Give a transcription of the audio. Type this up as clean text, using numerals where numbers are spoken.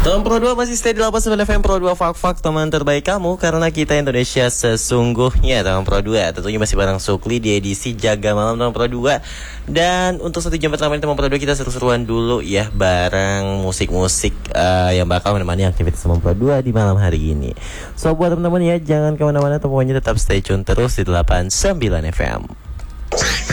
Teman Pro 2 masih stay di 89 FM Pro 2 Fak teman terbaik kamu. Karena kita Indonesia sesungguhnya. Teman Pro 2 tentunya masih bareng Sukli di edisi Jaga Malam Teman Pro 2. Dan untuk 1 jam pertama Teman Pro 2 kita seru-seruan dulu ya, bareng musik-musik yang bakal menemani aktivitas Teman Pro 2 di malam hari ini. So buat teman-teman ya, jangan kemana-mana, pokoknya tetap stay tune terus di 89 FM.